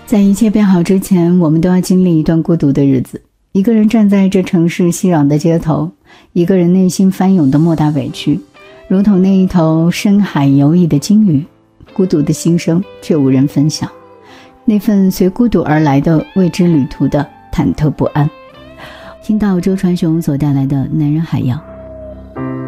在一切变好之前，我们都要经历一段孤独的日子。一个人站在这城市熙攘的街头，一个人内心翻涌的莫大委屈，如同那一头深海游弋的鲸鱼，孤独的心声却无人分享，那份随孤独而来的未知旅途的忐忑不安。听到周传雄所带来的《男人海洋》，